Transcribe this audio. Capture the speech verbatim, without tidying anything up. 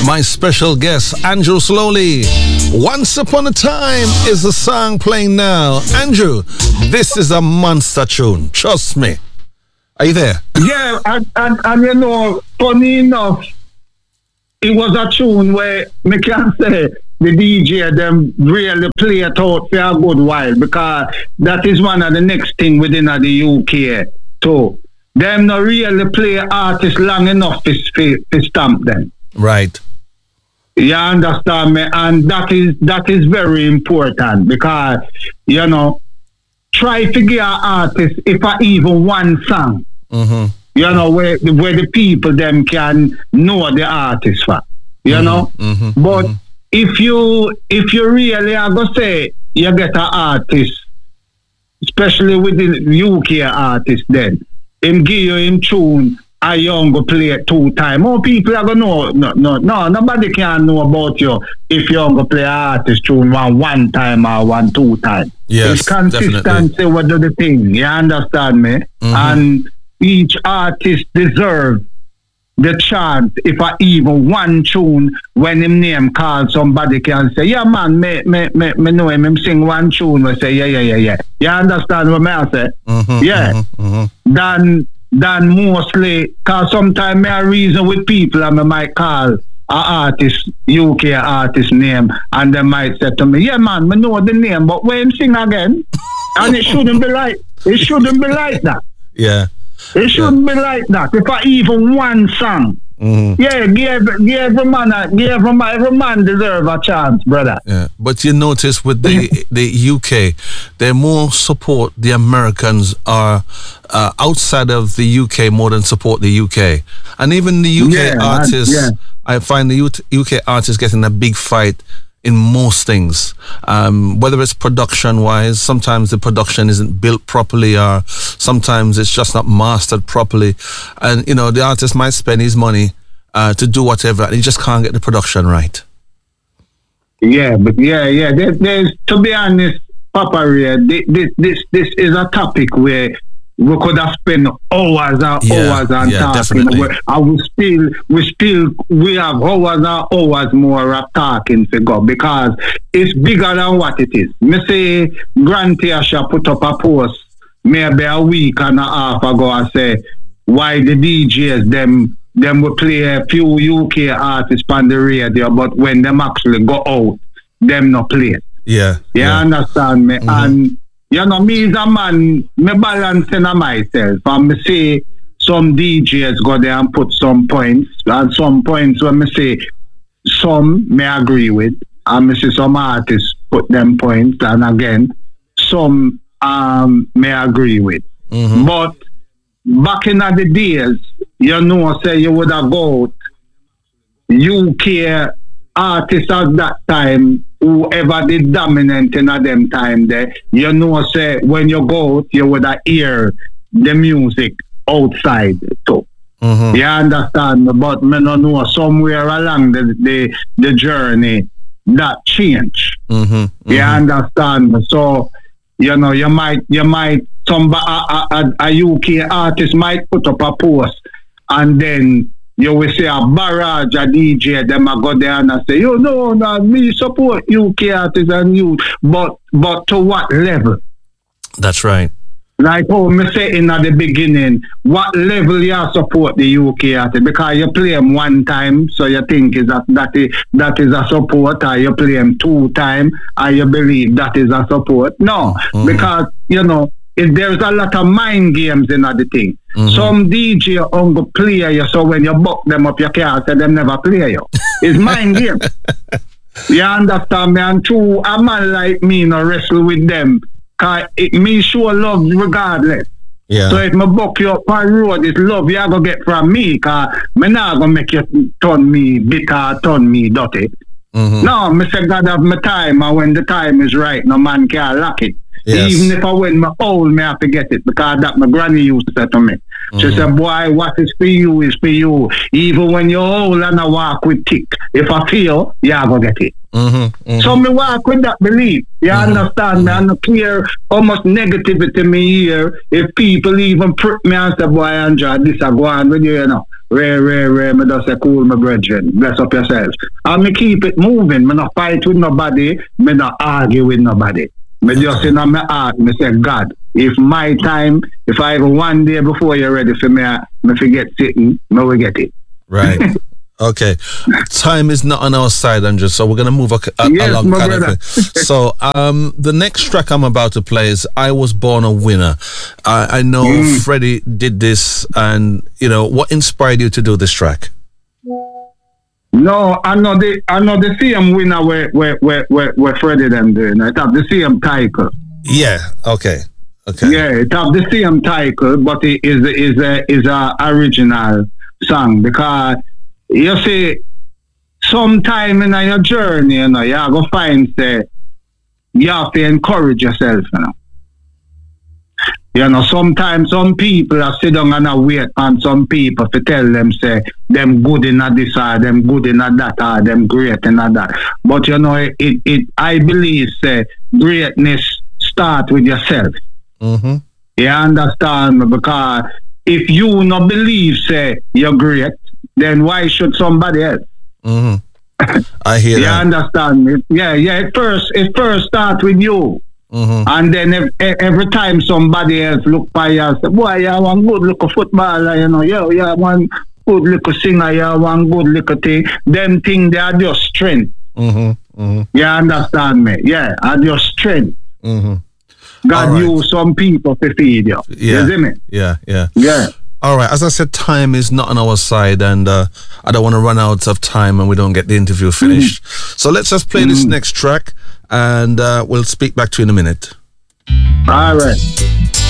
my special guest, Andrew Slowly. Once Upon a Time is the song playing now. Andrew, this is a monster tune. Trust me. Are you there? Yeah, and, and, and you know, funny enough, it was a tune where me can say the D J them really play it out for a good while, because that is one of the next thing within the U K too. Them not really play artists long enough to, to, to stamp them. Right. You understand me? And that is that is very important, because, you know, try to get an artist, if I even one song, mm-hmm. you know, where, where the people them can know the artist for, you mm-hmm. know? Mm-hmm. But mm-hmm. if you if you really are going to say you get an artist, especially with the U K artist, then him give you him tune, I young go play it two times. More people are gonna know. No, no, no, nobody can know about you if you go play an artist tune one one time or one two time. Yes, it's consistency what do the thing. You understand me? Mm-hmm. And each artist deserve the chance, if I even one tune, when him name called, somebody can say, yeah man, me me me, me know him, him sing one tune, we say, yeah, yeah, yeah, yeah. You understand what I say? Mm-hmm, yeah. Mm-hmm, mm-hmm. Then then mostly, cause sometimes I reason with people and I might call a artist, U K artist name, and they might say to me, yeah man, me know the name, but when him sing again, and it shouldn't be like it shouldn't be like that. Yeah. It shouldn't yeah. be like that. If I even one song, mm-hmm. yeah, give, give every man, a, give every man, every man deserve a chance, brother. Yeah, but you notice with the the U K, they more support the Americans are uh, outside of the U K more than support the U K, and even the U K yeah, artists. yeah. I find the U K artists getting a big fight in most things, um, whether it's production-wise. Sometimes the production isn't built properly, or sometimes it's just not mastered properly. And, you know, the artist might spend his money uh, to do whatever, and he just can't get the production right. Yeah, but yeah, yeah. There, there's, to be honest, Papa Ray, this, this, this is a topic where we could have spent hours and yeah, hours and yeah, talking. Definitely. And we still, we still, we have hours and hours more of talking to go, because it's bigger than what it is. Me say, Grant Asha put up a post maybe a week and a half ago and say, why the D Js, them, them will play a few U K artists on the radio, but when them actually go out, them not play. Yeah. You yeah. understand me? Mm-hmm. And you know, me as a man, me balancing on myself. And me say some D Js go there and put some points, and some points when me say some me agree with, and me see some artists put them points, and again, some um me agree with. Mm-hmm. But back in the days, you know, say you would have got U K artists at that time, whoever did dominant in a them time there, you know, say when you go out, you would hear the music outside too. Mm-hmm. You understand? But me no know, somewhere along the the, the journey that change. Mm-hmm. Mm-hmm. You understand? So, you know, you might you might some a, a, a U K artist might put up a post, and then you will see a barrage of D J, them a go there and I say, you know, no, me support U K artists and you, but but to what level? That's right. Like how me say in at the beginning, what level you support the U K artist? Because you play them one time, so you think is that that is, that is a support, or you play them two times, and you believe that is a support? No, mm-hmm. because, you know, if there's a lot of mind games in the thing. Mm-hmm. Some D J on go play you, so when you buck them up, you can't say them never play you. It's mind game. You understand me? And true, a man like me no wrestle with them, cause it me show love regardless. Yeah. So if me buck you up on road, it's love you gonna get from me, cause me not gonna make you turn me bitter, turn me dirty. Mm-hmm. No, me say God have my time, and when the time is right, no man can lock it. Yes. Even if I win my old, me have to get it, because that my granny used to say to me. Mm-hmm. She said, boy, what is for you is for you. Even when you're old and I walk with tick, if I feel, yeah, I go get it. Mm-hmm. Mm-hmm. So me walk with that belief. You mm-hmm. understand me? And clear almost negativity me here. If people even prick me and say, boy, Andrew, this I go on with you, you know. Ray, Ray, Ray, me just say, cool, my brethren, bless up yourself. And me keep it moving. Me not fight with nobody. Me not argue with nobody. Me just in my heart, me say, God, if my time, if I have one day before you're ready for me, me forget sitting, me will get it. Right. Okay. Time is not on our side, Andrew, so we're going to move a, a, yes, along my kind brother. of thing. So um, the next track I'm about to play is I Was Born a Winner. I, I know mm. Freddie did this, and, you know, what inspired you to do this track? No, I know the I know the same winner where where where where, where Freddie them doing. It have the same title. Yeah. Okay. Okay. Yeah, it have the same title, but it is is a is a original song because you see, sometime in your journey, you know, you have to find say you have to encourage yourself, you know. You know, sometimes some people are sit down and wait on some people to tell them, say, them good in a this or them good in a that or them great in a that. But, you know, it, it I believe, say, greatness start with yourself. Mm-hmm. You understand me? Because if you not believe, say, you're great, then why should somebody else? Mm-hmm. I hear you that. You understand me? Yeah, yeah, it first, it first start with you. Mm-hmm. And then if, every time somebody else look by you and say, boy, you have one good little footballer, you know, yo, you have one good little singer, you have one good little thing, them things, they are just strength. Mm-hmm. Mm-hmm. You understand me? Yeah, are just strength. Mm-hmm. God right. use some people to feed you. Yeah. You see me? Yeah, yeah. Yeah. All right, as I said, time is not on our side, and uh, I don't want to run out of time and we don't get the interview finished. Mm-hmm. So let's just play mm-hmm. this next track, and uh, we'll speak back to you in a minute. All right.